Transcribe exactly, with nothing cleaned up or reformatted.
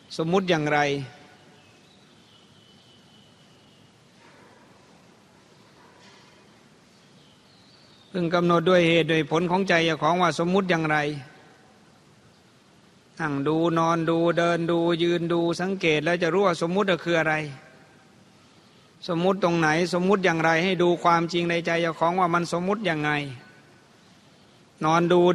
สมมุติอย่างไรพึงกำหนดด้วยเหตุด้วยผลของใจของว่าสมมุติอย่างไรนั่งดูนอนดูเดินดูยืนดูสังเกตแล้วจะรู้ว่าสมมุติคืออะไรสมมุติตรงไหนสมมุติอย่างไรให้ดูความจริงในใจของว่ามันสมมุติยังไงนอนดู